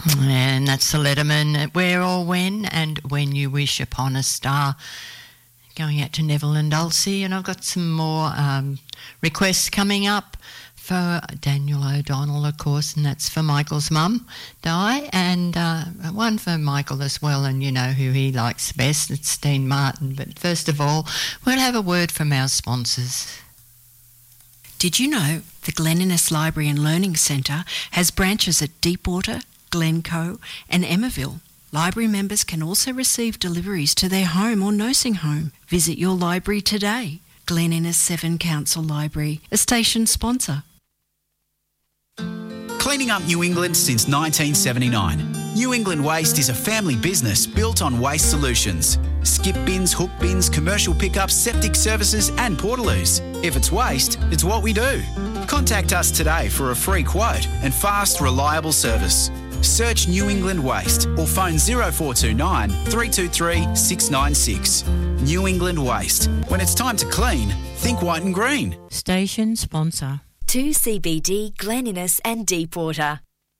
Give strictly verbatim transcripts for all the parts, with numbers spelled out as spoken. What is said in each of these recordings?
And that's the Letterman, Where or When, and When You Wish Upon a Star. Going out to Neville and Dulcie, and I've got some more um, requests coming up for Daniel O'Donnell, of course, and that's for Michael's mum, Di, and uh, one for Michael as well, and you know who he likes best, it's Dean Martin. But first of all, we'll have a word from our sponsors. Did you know the Glen Innes Library and Learning Centre has branches at Deepwater, Glencoe and Emmaville? Library members can also receive deliveries to their home or nursing home. Visit your library today. Glen Innes Seven Council Library, a station sponsor. Cleaning up New England since nineteen seventy-nine. New England Waste is a family business built on waste solutions. Skip bins, hook bins, commercial pickups, septic services and portaloos. If it's waste, it's what we do. Contact us today for a free quote and fast, reliable service. Search New England Waste or phone zero four two nine, three two three, six nine six. New England Waste. When it's time to clean, think white and green. Station sponsor. two C B D, Glen Innes and Deepwater.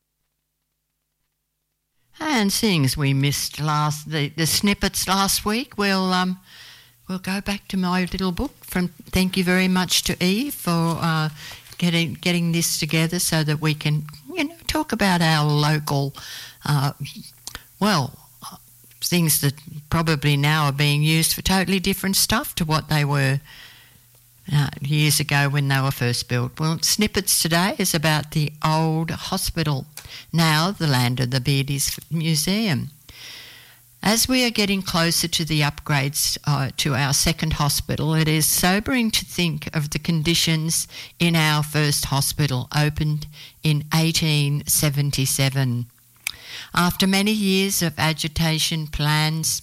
And seeing as we missed last the, the snippets last week, we'll um we'll go back to my little book. From thank you very much to Eve for uh, getting getting this together so that we can you know talk about our local uh, well things that probably now are being used for totally different stuff to what they were Uh, years ago when they were first built. Well, Snippets today is about the old hospital, now the Land of the Beardies Museum. As we are getting closer to the upgrades uh, to our second hospital, it is sobering to think of the conditions in our first hospital, opened in eighteen seventy-seven. After many years of agitation, plans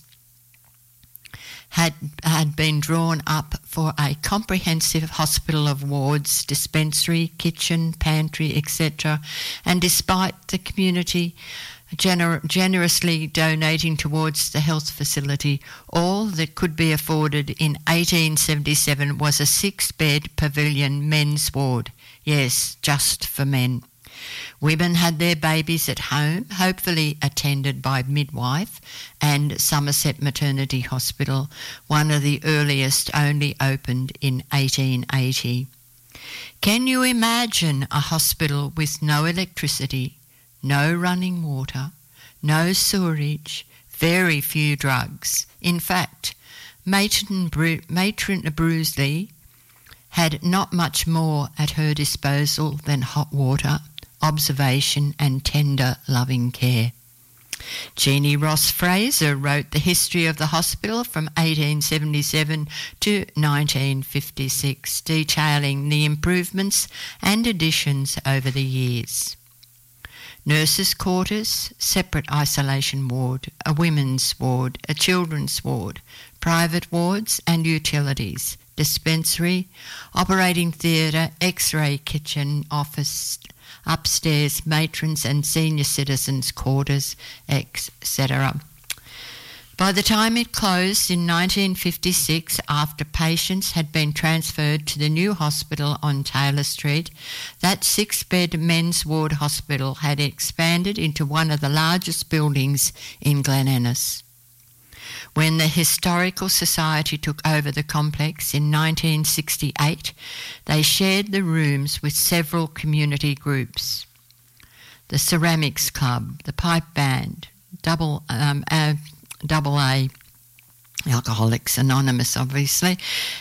had had been drawn up for a comprehensive hospital of wards, dispensary, kitchen, pantry, et cetera. And despite the community gener- generously donating towards the health facility, all that could be afforded in eighteen seventy-seven was a six-bed pavilion men's ward. Yes, just for men. Women had their babies at home, hopefully attended by midwife, and Somerset Maternity Hospital, one of the earliest, only opened in eighteen eighty. Can you imagine a hospital with no electricity, no running water, no sewerage, very few drugs? In fact, Matron, Bru- Matron Brusley had not much more at her disposal than hot water, observation and tender loving care. Jeannie Ross Fraser wrote the history of the hospital from eighteen seventy-seven to nineteen fifty-six, detailing the improvements and additions over the years. Nurses' quarters, separate isolation ward, a women's ward, a children's ward, private wards and utilities, dispensary, operating theatre, x-ray kitchen, office, upstairs, matrons and senior citizens' quarters, et cetera. By the time it closed in nineteen fifty-six, after patients had been transferred to the new hospital on Taylor Street, that six-bed men's ward hospital had expanded into one of the largest buildings in Glen Innes. When the Historical Society took over the complex in nineteen sixty-eight, they shared the rooms with several community groups. The Ceramics Club, the Pipe Band, Double, um, uh, Double A, Alcoholics Anonymous, obviously,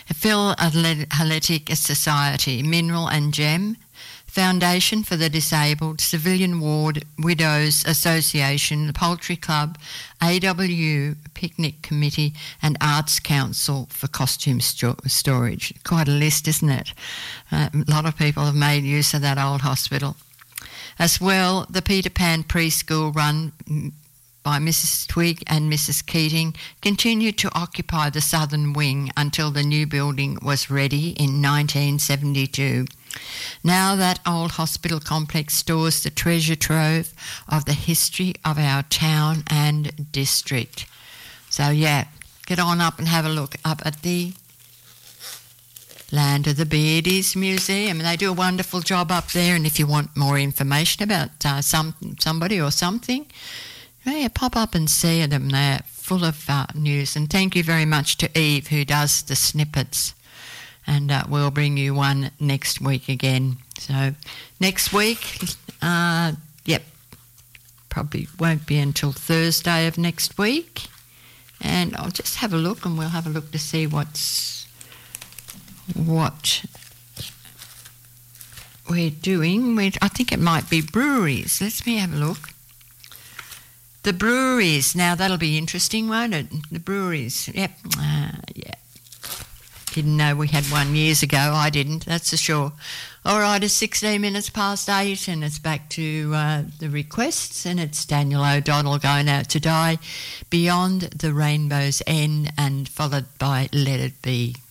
Philatelic Society, Mineral and Gem, Foundation for the Disabled, Civilian Ward Widows Association, the Poultry Club, A W U, Picnic Committee and Arts Council for Costume sto- Storage. Quite a list, isn't it? Uh, a lot of people have made use of that old hospital. As well, the Peter Pan preschool run by Missus Twigg and Missus Keating continued to occupy the southern wing until the new building was ready in nineteen seventy-two. Now that old hospital complex stores the treasure trove of the history of our town and district. So yeah, get on up and have a look up at the Land of the Beardies Museum. And they do a wonderful job up there. And if you want more information about uh, some somebody or something, yeah, pop up and see them. They're full of uh, news. And thank you very much to Eve, who does the snippets. And uh, we'll bring you one next week again. So next week, uh, yep, probably won't be until Thursday of next week. And I'll just have a look, and we'll have a look to see what's what we're doing. We're, I think it might be breweries. Let me have a look. The breweries. Now, that'll be interesting, won't it? The breweries. Yep. Uh, yeah. Didn't know we had one years ago. I didn't, that's for sure. All right, it's sixteen minutes past eight, and it's back to uh, the requests, and it's Daniel O'Donnell going out to die, Beyond the Rainbow's End, and followed by Let It Be.